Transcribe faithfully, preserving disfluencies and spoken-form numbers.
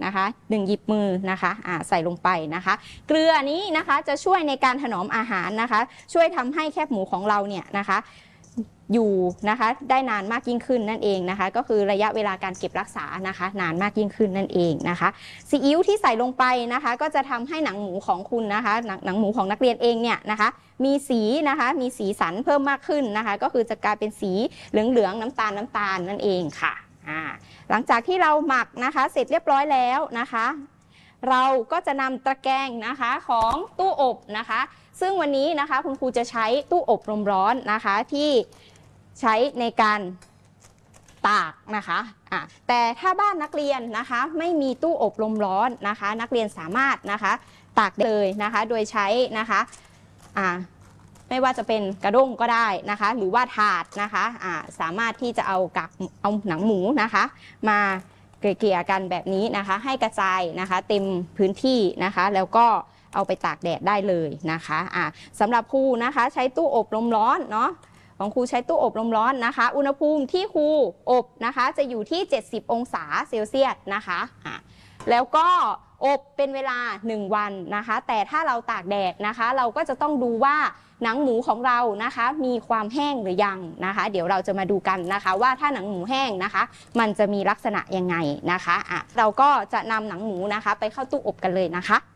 นะคะหนึ่งหยิบมือนะคะอ่าใส่ลงไปนะคะเกลือนี้นะคะจะช่วยในการถนอมอาหารนะคะช่วยทำให้แคบหมูของเราเนี่ยนะคะอยู่นะคะได้นานมากยิ่งขึ้นนั่นเองนะคะก็คือระยะเวลาการเก็บรักษานะคะนานมากยิ่งขึ้นนั่นเองนะคะซีอิ๊วที่ใส่ลงไปนะคะก็จะทำให้หนังหมูของคุณนะคะหนังหนังหมูของนักเรียนเองเนี่ยนะคะมีสีนะคะมีสีสันเพิ่มมากขึ้นนะคะก็คือจะกลายเป็นสีเหลืองๆน้ำตาลน้ำตาลนั่นเองค่ะอ่าหลังจากที่เราหมักนะคะเสร็จเรียบร้อยแล้วนะคะเราก็จะนำตะแกรงนะคะของตู้อบนะคะซึ่งวันนี้นะคะคุณครูจะใช้ตู้อบลมร้อนนะคะที่ใช้ในการตากนะคะอ่ะแต่ถ้าบ้านนักเรียนนะคะไม่มีตู้อบลมร้อนนะคะนักเรียนสามารถนะคะตากเลยนะคะโดยใช้นะคะอ่าไม่ว่าจะเป็นกระด้งก็ได้นะคะหรือว่าถาดนะคะอ่าสามารถที่จะเอากากเอาหนังหมูนะคะมาเกลี่ยกันแบบนี้นะคะให้กระจายนะคะเต็มพื้นที่นะคะแล้วก็เอาไปตากแดดได้เลยนะคะอ่าสำหรับครูนะคะใช้ตู้อบลมร้อนเนาะของครูใช้ตู้อบลมร้อนนะคะอุณหภูมิที่ครูอบนะคะจะอยู่ที่เจ็ดสิบองศาเซลเซียสนะคะอ่าแล้วก็อบเป็นเวลาหนึ่งวันนะคะแต่ถ้าเราตากแดดนะคะเราก็จะต้องดูว่าหนังหมูของเรานะคะมีความแห้งหรือยังนะคะเดี๋ยวเราจะมาดูกันนะคะว่าถ้าหนังหมูแห้งนะคะมันจะมีลักษณะยังไงนะคะอ่ะเราก็จะนำหนังหมูนะคะไปเข้าตู้อบกันเลยนะคะ